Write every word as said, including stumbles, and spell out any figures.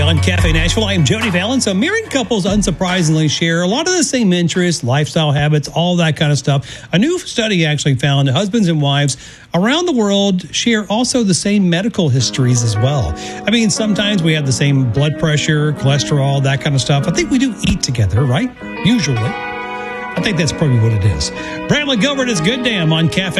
on Cafe Nashville. I am Jody Fallon. So married couples unsurprisingly share a lot of the same interests, lifestyle habits, all that kind of stuff. A new study actually found husbands and wives around the world share also the same medical histories as well. I mean, sometimes we have the same blood pressure, cholesterol, that kind of stuff. I think we do eat together, right? Usually. I think that's probably what it is. Bradley Gilbert is Good Damn on Cafe